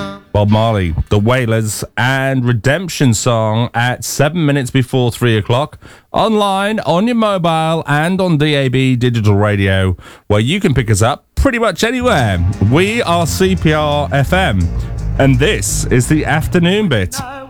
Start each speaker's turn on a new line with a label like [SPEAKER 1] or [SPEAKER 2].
[SPEAKER 1] Bob Marley, The Wailers, and Redemption Song at 7 minutes before 3 o'clock. Online, on your mobile, and on DAB Digital Radio, where you can pick us up pretty much anywhere. We are CPR FM, and this is the afternoon bit.